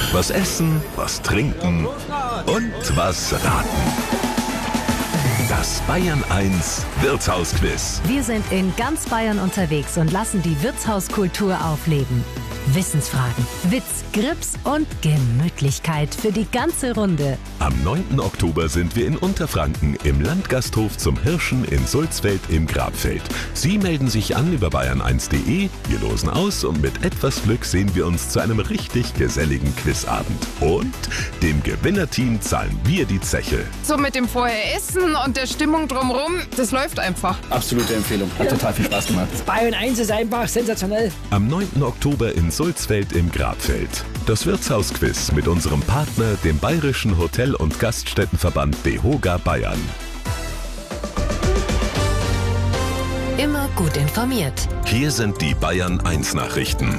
Was essen, was trinken und was raten. Das Bayern 1 Wirtshausquiz. Wir sind in ganz Bayern unterwegs und lassen die Wirtshauskultur aufleben. Wissensfragen, Witz, Grips und Gemütlichkeit für die ganze Runde. Am 9. Oktober sind wir in Unterfranken im Landgasthof zum Hirschen in Sulzfeld im Grabfeld. Sie melden sich an über bayern1.de, wir losen aus und mit etwas Glück sehen wir uns zu einem richtig geselligen Quizabend. Und dem Gewinnerteam zahlen wir die Zeche. So mit dem Vorher-Essen und der Stimmung drumherum, das läuft einfach. Absolute Empfehlung, hat total viel Spaß gemacht. Das Bayern 1 ist einfach sensationell. Am 9. Oktober in Sulzfeld im Grabfeld. Das Wirtshausquiz mit unserem Partner, dem Bayerischen Hotel- und Gaststättenverband DEHOGA Bayern. Immer gut informiert. Hier sind die Bayern 1 Nachrichten.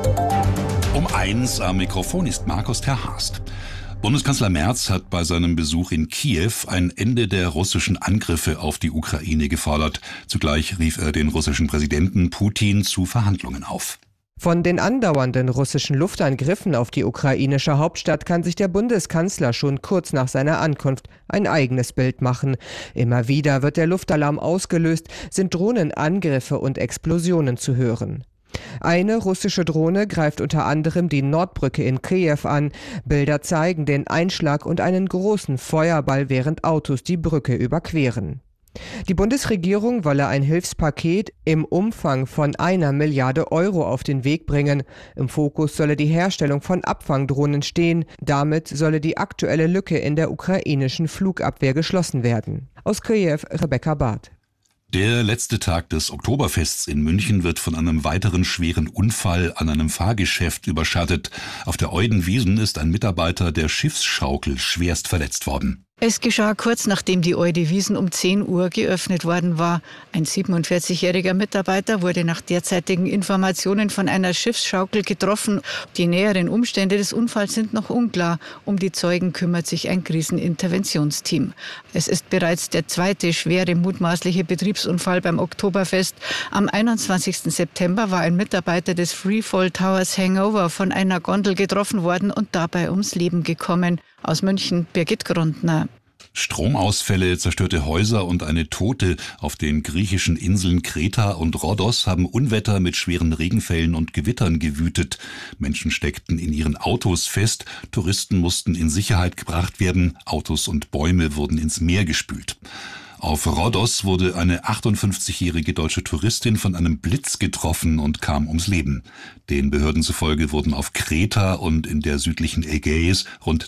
Um 1 am Mikrofon ist Markus Terhast. Bundeskanzler Merz hat bei seinem Besuch in Kiew ein Ende der russischen Angriffe auf die Ukraine gefordert. Zugleich rief er den russischen Präsidenten Putin zu Verhandlungen auf. Von den andauernden russischen Luftangriffen auf die ukrainische Hauptstadt kann sich der Bundeskanzler schon kurz nach seiner Ankunft ein eigenes Bild machen. Immer wieder wird der Luftalarm ausgelöst, sind Drohnenangriffe und Explosionen zu hören. Eine russische Drohne greift unter anderem die Nordbrücke in Kiew an. Bilder zeigen den Einschlag und einen großen Feuerball, während Autos die Brücke überqueren. Die Bundesregierung wolle ein Hilfspaket im Umfang von 1 Milliarde Euro auf den Weg bringen. Im Fokus solle die Herstellung von Abfangdrohnen stehen. Damit solle die aktuelle Lücke in der ukrainischen Flugabwehr geschlossen werden. Aus Kiew, Rebecca Barth. Der letzte Tag des Oktoberfests in München wird von einem weiteren schweren Unfall an einem Fahrgeschäft überschattet. Auf der Eudenwiesen ist ein Mitarbeiter der Schiffsschaukel schwerst verletzt worden. Es geschah kurz nachdem die Eudewiesen um 10 Uhr geöffnet worden war. Ein 47-jähriger Mitarbeiter wurde nach derzeitigen Informationen von einer Schiffsschaukel getroffen. Die näheren Umstände des Unfalls sind noch unklar. Um die Zeugen kümmert sich ein Kriseninterventionsteam. Es ist bereits der zweite schwere mutmaßliche Betriebsunfall beim Oktoberfest. Am 21. September war ein Mitarbeiter des Freefall Towers Hangover von einer Gondel getroffen worden und dabei ums Leben gekommen. Aus München, Birgit Grundner. Stromausfälle, zerstörte Häuser und eine Tote auf den griechischen Inseln Kreta und Rhodos haben Unwetter mit schweren Regenfällen und Gewittern gewütet. Menschen steckten in ihren Autos fest, Touristen mussten in Sicherheit gebracht werden, Autos und Bäume wurden ins Meer gespült. Auf Rhodos wurde eine 58-jährige deutsche Touristin von einem Blitz getroffen und kam ums Leben. Den Behörden zufolge wurden auf Kreta und in der südlichen Ägäis rund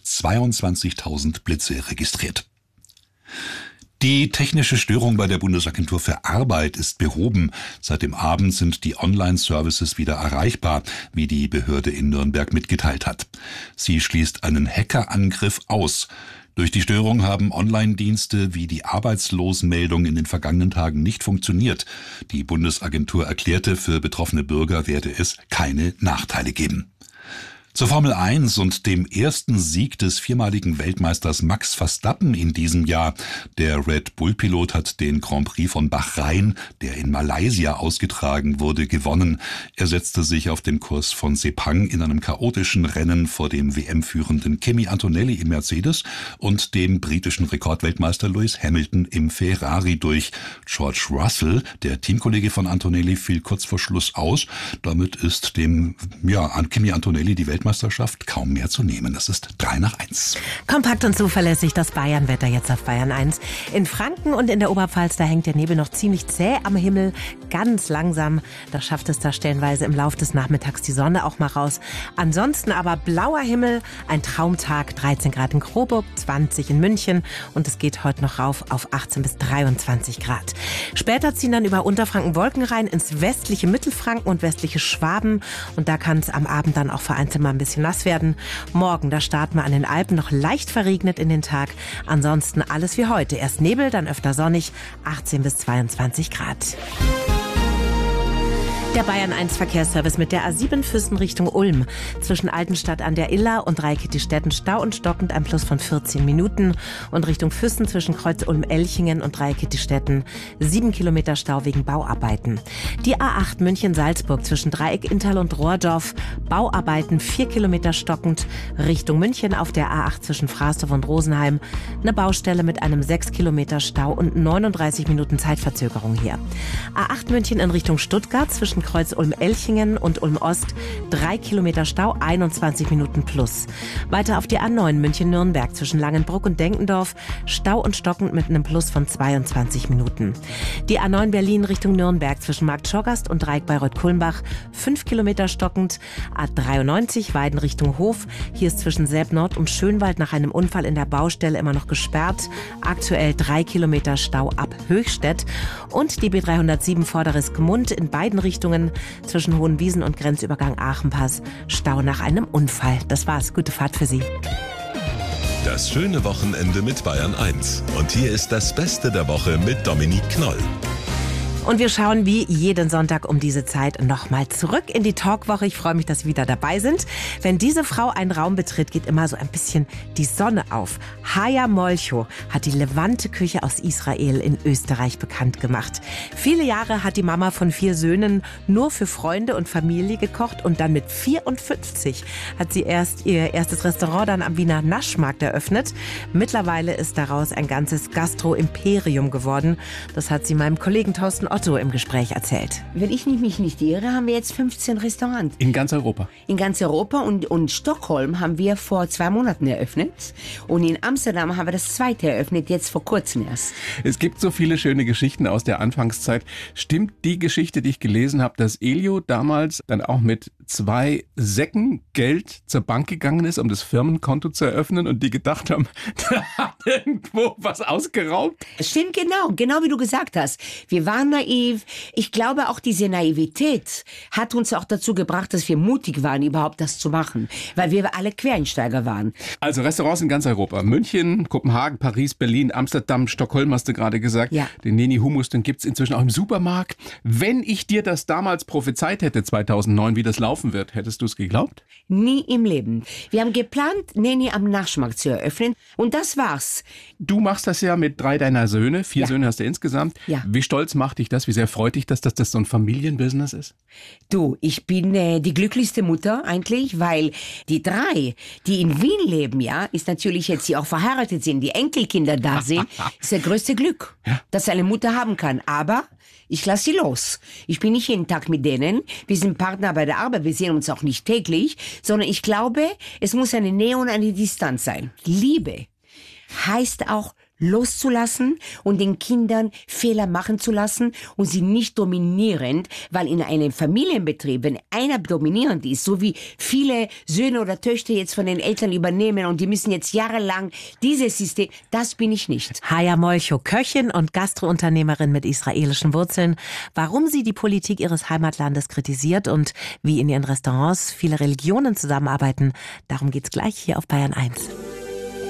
22.000 Blitze registriert. Die technische Störung bei der Bundesagentur für Arbeit ist behoben. Seit dem Abend sind die Online-Services wieder erreichbar, wie die Behörde in Nürnberg mitgeteilt hat. Sie schließt einen Hackerangriff aus. Durch die Störung haben Online-Dienste wie die Arbeitslosenmeldung in den vergangenen Tagen nicht funktioniert. Die Bundesagentur erklärte, für betroffene Bürger werde es keine Nachteile geben. Zur Formel 1 und dem ersten Sieg des viermaligen Weltmeisters Max Verstappen in diesem Jahr. Der Red Bull-Pilot hat den Grand Prix von Bahrain, der in Malaysia ausgetragen wurde, gewonnen. Er setzte sich auf den Kurs von Sepang in einem chaotischen Rennen vor dem WM-führenden Kimi Antonelli im Mercedes und dem britischen Rekordweltmeister Lewis Hamilton im Ferrari durch. George Russell, der Teamkollege von Antonelli, fiel kurz vor Schluss aus. Damit ist dem Kimi Antonelli die Weltmeisterschaft kaum mehr zu nehmen. Das ist 3:1. Kompakt und zuverlässig das Bayernwetter jetzt auf Bayern 1. In Franken und in der Oberpfalz, da hängt der Nebel noch ziemlich zäh am Himmel, ganz langsam. Da schafft es da stellenweise im Laufe des Nachmittags die Sonne auch mal raus. Ansonsten aber blauer Himmel, ein Traumtag, 13 Grad in Coburg, 20 in München und es geht heute noch rauf auf 18 bis 23 Grad. Später ziehen dann über Unterfranken Wolken rein ins westliche Mittelfranken und westliche Schwaben und da kann es am Abend dann auch vereinzelt mal ein bisschen nass werden. Morgen, da starten wir an den Alpen noch leicht verregnet in den Tag. Ansonsten alles wie heute. Erst Nebel, dann öfter sonnig, 18 bis 22 Grad. Der Bayern 1 Verkehrsservice mit der A7 Füssen Richtung Ulm. Zwischen Altenstadt an der Iller und Reikittistetten Stau und stockend, ein Plus von 14 Minuten. Und Richtung Füssen zwischen Kreuz Ulm-Elchingen und Reikittistetten 7 Kilometer Stau wegen Bauarbeiten. Die A8 München-Salzburg zwischen Dreieck, Inntal und Rohrdorf. Bauarbeiten 4 Kilometer stockend. Richtung München auf der A8 zwischen Frasdorf und Rosenheim. Eine Baustelle mit einem 6 Kilometer Stau und 39 Minuten Zeitverzögerung hier. A8 München in Richtung Stuttgart zwischen Kreuz Ulm-Elchingen und Ulm-Ost 3 Kilometer Stau, 21 Minuten plus. Weiter auf die A9 München-Nürnberg zwischen Langenbruck und Denkendorf Stau und stockend mit einem Plus von 22 Minuten. Die A9 Berlin Richtung Nürnberg zwischen Marktschorgast und Dreieck-Bayreuth-Kulmbach 5 Kilometer stockend. A93 Weiden Richtung Hof. Hier ist zwischen Selb-Nord und Schönwald nach einem Unfall in der Baustelle immer noch gesperrt. Aktuell 3 Kilometer Stau ab Höchstädt. Und die B307 Vorderes Gmund in beiden Richtungen zwischen Hohenwiesen und Grenzübergang Aachenpass. Stau nach einem Unfall. Das war's. Gute Fahrt für Sie. Das schöne Wochenende mit Bayern 1. Und hier ist das Beste der Woche mit Dominique Knoll. Und wir schauen wie jeden Sonntag um diese Zeit nochmal zurück in die Talkwoche. Ich freue mich, dass Sie wieder dabei sind. Wenn diese Frau einen Raum betritt, geht immer so ein bisschen die Sonne auf. Haya Molcho hat die Levante-Küche aus Israel in Österreich bekannt gemacht. Viele Jahre hat die Mama von 4 Söhnen nur für Freunde und Familie gekocht und dann mit 54 hat sie erst ihr erstes Restaurant dann am Wiener Naschmarkt eröffnet. Mittlerweile ist daraus ein ganzes Gastro-Imperium geworden. Das hat sie meinem Kollegen Thorsten Otto im Gespräch erzählt. Wenn ich mich nicht irre, haben wir jetzt 15 Restaurants. In ganz Europa? In ganz Europa und Stockholm haben wir vor 2 Monaten eröffnet und in Amsterdam haben wir das 2. eröffnet, jetzt vor kurzem erst. Es gibt so viele schöne Geschichten aus der Anfangszeit. Stimmt die Geschichte, die ich gelesen habe, dass Elio damals dann auch mit 2 Säcken Geld zur Bank gegangen ist, um das Firmenkonto zu eröffnen und die gedacht haben, da hat irgendwo was ausgeraubt? Stimmt, genau wie du gesagt hast. Wir waren naiv. Ich glaube, auch diese Naivität hat uns auch dazu gebracht, dass wir mutig waren, überhaupt das zu machen, weil wir alle Quereinsteiger waren. Also Restaurants in ganz Europa. München, Kopenhagen, Paris, Berlin, Amsterdam, Stockholm hast du gerade gesagt. Ja. Den Neni Hummus, den gibt's inzwischen auch im Supermarkt. Wenn ich dir das damals prophezeit hätte, 2009, wie das laufen wird, hättest du es geglaubt? Nie im Leben. Wir haben geplant, Neni am Naschmarkt zu eröffnen und das war's. Du machst das ja mit 3 deiner Söhne. 4 Söhne hast du insgesamt. Ja. Wie stolz macht dich das? Wie sehr freut dich das, dass das so ein Familienbusiness ist? Du, ich bin die glücklichste Mutter eigentlich, weil die 3, die in Wien leben, ja, ist natürlich jetzt, die auch verheiratet sind, die Enkelkinder da sind, ist das größte Glück, das eine Mutter haben kann. Aber ich lasse sie los. Ich bin nicht jeden Tag mit denen. Wir sind Partner bei der Arbeit. Wir sehen uns auch nicht täglich, sondern ich glaube, es muss eine Nähe und eine Distanz sein. Liebe heißt auch loszulassen und den Kindern Fehler machen zu lassen und sie nicht dominierend, weil in einem Familienbetrieb, wenn einer dominierend ist, so wie viele Söhne oder Töchter jetzt von den Eltern übernehmen und die müssen jetzt jahrelang dieses System, das bin ich nicht. Haya Molcho, Köchin und Gastrounternehmerin mit israelischen Wurzeln. Warum sie die Politik ihres Heimatlandes kritisiert und wie in ihren Restaurants viele Religionen zusammenarbeiten, darum geht's gleich hier auf Bayern 1.